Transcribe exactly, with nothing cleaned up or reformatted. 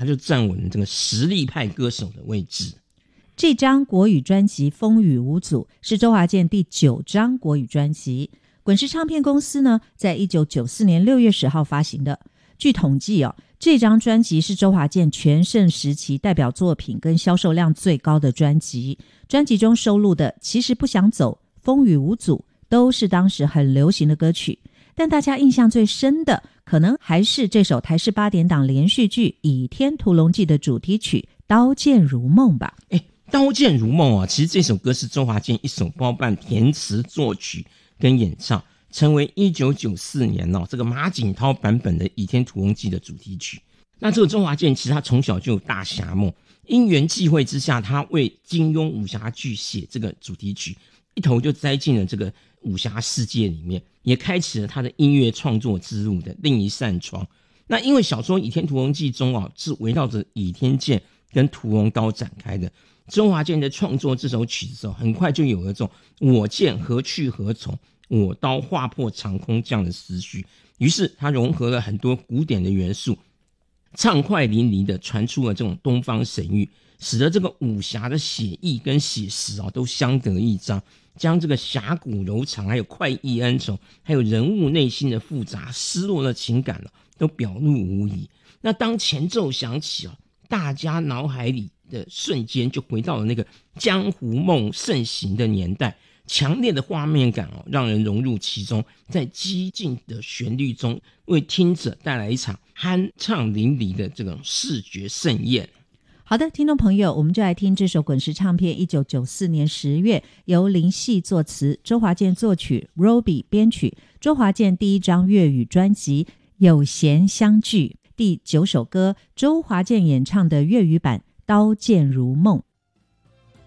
他就站稳了这个实力派歌手的位置。 这张国语专辑《风雨无阻》是周华健第九张国语专辑，滚石唱片公司呢在一九九四年六月十号发行的。据统计哦，这张专辑是周华健全盛时期代表作品跟销售量最高的专辑。专辑中收录的《其实不想走》《风雨无阻》都是当时很流行的歌曲，但大家印象最深的可能还是这首台视八点档连续剧《倚天屠龙记》的主题曲《刀剑如梦》吧。 诶刀剑如梦啊，其实这首歌是周华健一手包办填词作曲跟演唱，成为一九九四年哦这个马景涛版本的《倚天屠龙记》的主题曲。那这个周华健其实他从小就有大侠梦，因缘际会之下，他为金庸武侠剧写这个主题曲，一头就栽进了这个武侠世界里面，也开启了他的音乐创作之路的另一扇窗。那因为小说《倚天屠龙记》中啊是围绕着倚天剑跟屠龙刀展开的，周华健在创作这首曲子的时候，很快就有了这种我剑何去何从，我刀划破长空这样的思绪。于是他融合了很多古典的元素，畅快淋漓的传出了这种东方神韵，使得这个武侠的写意跟写实啊都相得益彰，将这个侠骨柔肠，还有快意恩仇，还有人物内心的复杂失落的情感、啊、都表露无遗。那当前奏响起、啊、大家脑海里的瞬间就回到了那个江湖梦盛行的年代，强烈的画面感、哦、让人融入其中，在激进的旋律中为听者带来一场酣畅淋漓的这种视觉盛宴。 好的，听众朋友，我们就来听这首滚石唱片一九九四年十月由林夕作词，周华健作曲， Robbie 编曲，周华健第一张粤语专辑《有弦相聚》第九首歌，周华健演唱的粤语版《刀剑如梦》。